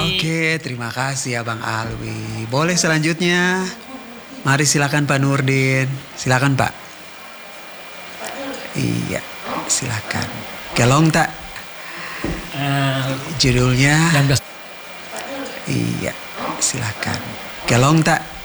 Oke, terima kasih Abang Alwi. Boleh selanjutnya? Mari silakan Pak Nurdin. Silakan Pak. Iya, silakan. Kelong tak? Judulnya? Yang Iya, silakan. Kelong tak?